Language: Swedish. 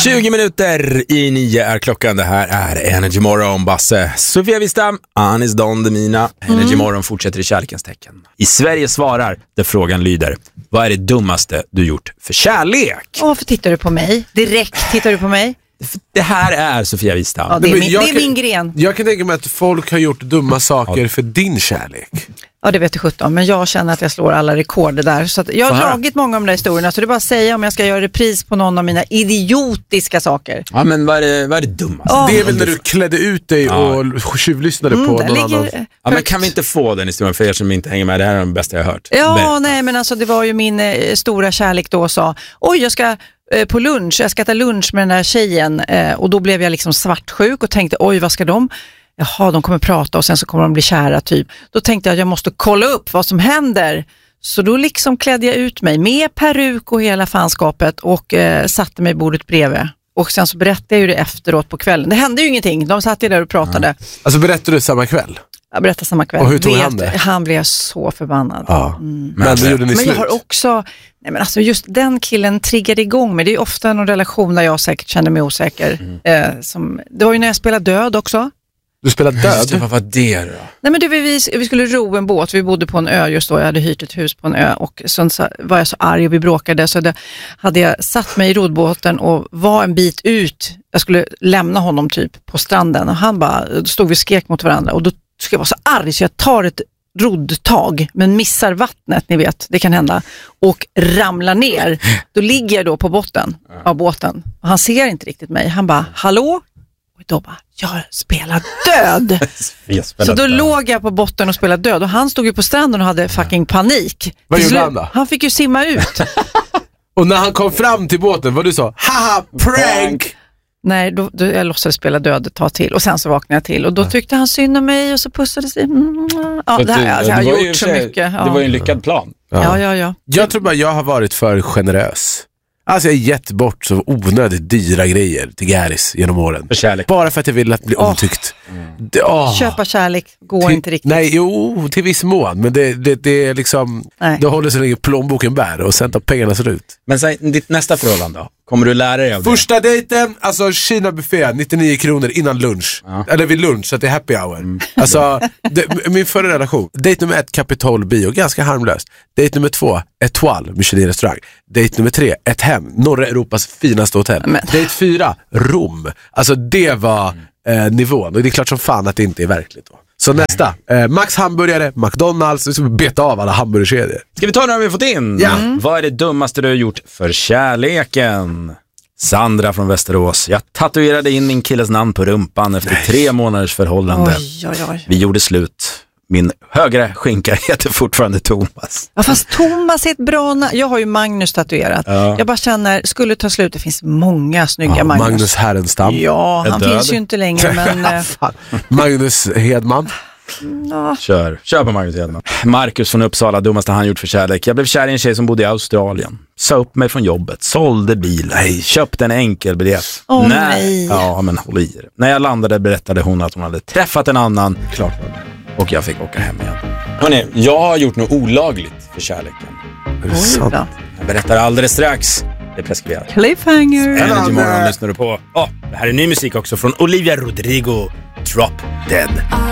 20 minuter i 9 är klockan. Det här är Energy Morgon. Basse, Sofia Wistam, Anis Don Demina. Energy Morgon fortsätter i kärlekens tecken. I Sverige svarar där frågan lyder: vad är det dummaste du gjort för kärlek? Varför tittar du på mig? Direkt tittar du på mig? Det här är Sofia Wistam. Ja, det är min gren. Jag kan tänka mig att folk har gjort dumma saker för din kärlek. Ja, det vet jag 17. Men jag känner att jag slår alla rekord där. Så att jag har dragit många av de där historierna. Så det är bara att säga om jag ska göra repris på någon av mina idiotiska saker. Ja, men vad är det dummaste? Det är väl när du klädde ut dig och tjuvlyssnade på någon annan. Ja, men kan vi inte få den historien för er som inte hänger med? Det här är den bästa jag har hört. Ja, Berätta. nej, men alltså det var ju min stora kärlek då sa: oj, jag ska på lunch, jag ska äta lunch med den där tjejen. Och då blev jag liksom svartsjuk och tänkte, oj, vad ska de? Jaha, de kommer prata och sen så kommer de bli kära typ. Då tänkte jag att jag måste kolla upp vad som händer. Så då liksom klädde jag ut mig med peruk och hela fanskapet och satte mig i bordet bredvid. Och sen så berättade jag ju det efteråt på kvällen. Det hände ju ingenting, de satt ju där och pratade. Alltså berättade du samma kväll? Jag berättade samma kväll. Och hur tog han det? Han blev så förbannad. Ja. Men det gjorde ni men slut. jag har också, nej men alltså just den killen triggade igång mig. Det är ofta en relation där jag säkert känner mig osäker. Det var ju när jag spelade död också. Du spelade död? Vad var det då? Nej, men vi skulle ro en båt. Vi bodde på en ö just då. Jag hade hyrt ett hus på en ö. Och sen så var jag så arg och vi bråkade. Så hade jag satt mig i rodbåten och var en bit ut. Jag skulle lämna honom typ på stranden. Och han bara, då stod vi och skrek mot varandra. Och då ska jag vara så arg så jag tar ett roddtag men missar vattnet, ni vet, det kan hända, och ramlar ner. Då ligger jag då på botten av båten. Och han ser inte riktigt mig. Han bara, hallå? Och då bara, jag spelar död. Så då låg jag på botten och spelade död. Och han stod ju på stranden och hade fucking panik. Vad gjorde han då? Han fick ju simma ut. Och när han kom fram till båten, vad du sa? Haha, prank! Nej, då jag låtsades spela död ett tag till. Och sen så vaknade jag till. Och då tyckte han synd om mig och så pussades vi. Ja, det här, jag har gjort så mycket. Ja. Det var ju en lyckad plan. Ja. Jag tror bara jag har varit för generös. Alltså jag har gett bort så onödigt dyra grejer till Gäris genom åren. För kärlek. Bara för att jag vill att bli omtyckt. Köpa kärlek går inte riktigt. Nej, jo, till viss mån. Men det är liksom, det håller så länge plånboken bär och sen tar pengarna ser ut. Men så, ditt nästa förhållande då? Kommer du lära dig av det? Första dejten, alltså Kina-buffé, 99 kronor innan lunch. Eller vid lunch, så att det är happy hour. Alltså, min förra relation. Dejt nummer 1, Capitol Bio, ganska harmlöst. Dejt nummer 2, Etoile, Michelin-restaurang. Dejt nummer 3, ett hem, norra Europas finaste hotell. Dejt 4, Rom. Alltså det var nivån. Och det är klart som fan att det inte är verkligt då. Så nästa, Max hamburgare, McDonalds, vi ska beta av alla hamburgerkedjor. Ska vi ta några vi fått in? Ja. Vad är det dummaste du har gjort för kärleken? Sandra från Västerås. Jag tatuerade in min killes namn på rumpan efter 3 månaders förhållande. Oj. Vi gjorde slut. Min högra skinka heter fortfarande Thomas. Ja, fast Thomas är ett bra namn. Jag har ju Magnus tatuerat. Ja. Jag bara känner, skulle ta slut, det finns många snygga Magnus. Magnus Härenstam. Ja, han finns ju inte längre, men... Magnus Hedman. Ja. Kör på Magnus Hedman. Marcus från Uppsala, dummaste han gjort för kärlek. Jag blev kär i en tjej som bodde i Australien. Sa upp mig från jobbet, sålde bil. Nej, köpte en enkel biljett. Nej. Ja, men håll i det. När jag landade berättade hon att hon hade träffat en annan. Klart var det. Och jag fick åka hem igen. Hörrni, jag har gjort något olagligt för kärleken. Är det sant? Jag berättar alldeles strax. Det är preskriberat. Cliffhanger. Energy Morgon lyssnar du på. Det här är ny musik också från Olivia Rodrigo. Drop Dead.